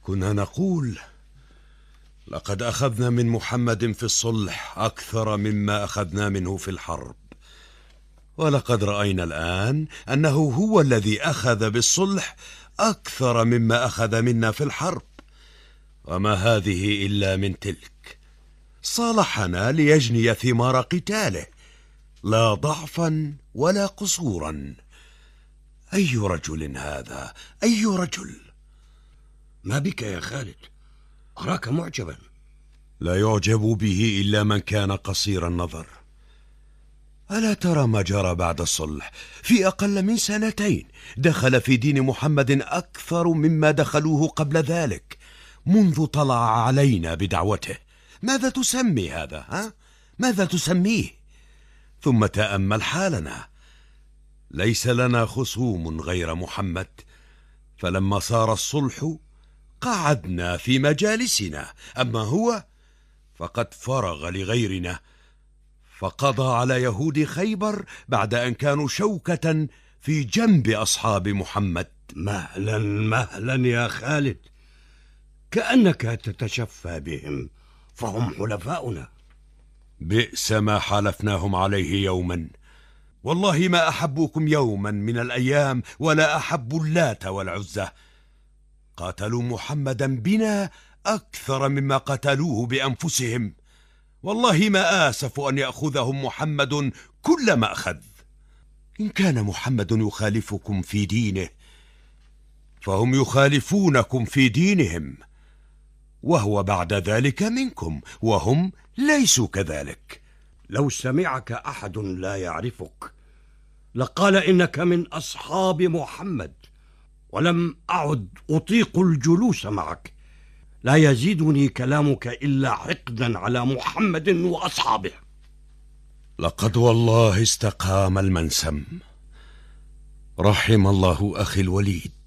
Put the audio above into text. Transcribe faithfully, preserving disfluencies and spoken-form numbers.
كنا نقول لقد أخذنا من محمد في الصلح أكثر مما أخذنا منه في الحرب، ولقد رأينا الآن أنه هو الذي أخذ بالصلح أكثر مما أخذ منا في الحرب، وما هذه إلا من تلك. صالحنا ليجني ثمار قتاله، لا ضعفا ولا قصورا. أي رجل هذا؟ أي رجل؟ ما بك يا خالد؟ أراك معجبا. لا يعجب به إلا من كان قصير النظر. ألا ترى ما جرى بعد الصلح؟ في أقل من سنتين دخل في دين محمد أكثر مما دخلوه قبل ذلك، منذ طلع علينا بدعوته. ماذا تسمي هذا؟ ها؟ ماذا تسميه؟ ثم تأمل حالنا، ليس لنا خصوم غير محمد، فلما صار الصلح قعدنا في مجالسنا، أما هو فقد فرغ لغيرنا، فقضى على يهود خيبر بعد أن كانوا شوكة في جنب أصحاب محمد. مهلا مهلا يا خالد، كأنك تتشفى بهم، فهم حلفاؤنا. بئس ما حالفناهم عليه يوما، والله ما أحبوكم يوما من الأيام ولا أحبوا اللات والعزة. قاتلوا محمدا بنا أكثر مما قتلوه بأنفسهم، والله ما آسف أن يأخذهم محمد كل ما أخذ. إن كان محمد يخالفكم في دينه فهم يخالفونكم في دينهم، وهو بعد ذلك منكم وهم ليسوا كذلك. لو سمعك أحد لا يعرفك لقال إنك من أصحاب محمد، ولم أعد أطيق الجلوس معك. لا يزيدني كلامك إلا حقدا على محمد وأصحابه. لقد والله استقام المنسم. رحم الله أخي الوليد.